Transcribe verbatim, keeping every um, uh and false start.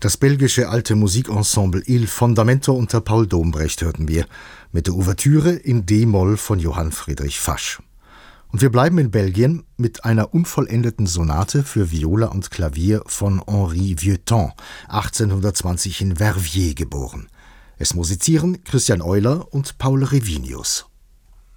Das belgische alte Musikensemble Il Fondamento unter Paul Dombrecht hörten wir mit der Ouvertüre in D-Moll von Johann Friedrich Fasch. Und wir bleiben in Belgien mit einer unvollendeten Sonate für Viola und Klavier von Henri Vieuxtemps, achtzehnhundertzwanzig in Verviers geboren. Es musizieren Christian Euler und Paul Revinius.